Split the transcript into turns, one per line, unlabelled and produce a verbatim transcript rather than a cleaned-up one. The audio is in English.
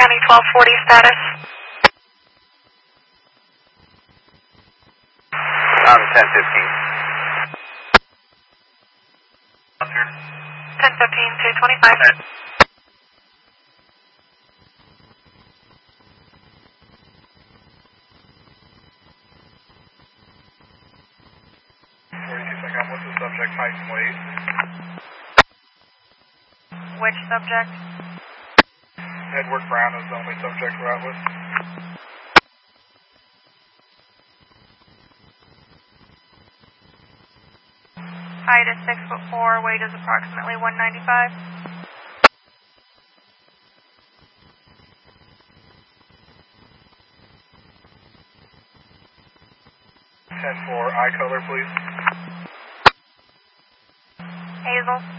County twelve forty status.
I'm ten fifteen.
ten fifteen to twenty-five.
forty-two second, what's the subject height and weight?
Which subject?
Edward Brown is the only subject we're out with.
Height is six foot four, weight is approximately one ninety-five.
ten four, eye color please.
Hazel.